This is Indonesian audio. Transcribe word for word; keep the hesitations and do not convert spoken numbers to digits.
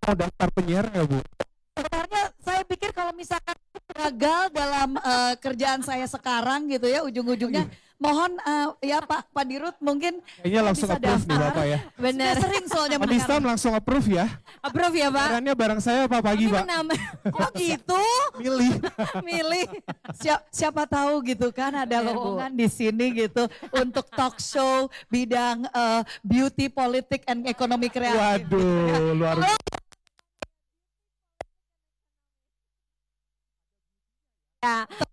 mau daftar penyiar ya Bu? Sebenarnya saya pikir kalau misalkan gagal dalam uh, kerjaan saya sekarang gitu ya, ujung-ujungnya mohon uh, ya Pak Pak Dirut mungkin kayaknya langsung bisa approve nih daftar. Bapak ya. Benar. Sudah sering soalnya On this time langsung approve ya. Approve ya Pak. Perannya bareng saya Pak pagi Pak. Oh gitu? Milih. Milih. Siapa, siapa tahu gitu kan ada lowongan di sini gitu untuk talk show bidang uh, beauty, politik, and ekonomi kreatif. Waduh, luar biasa. Ya.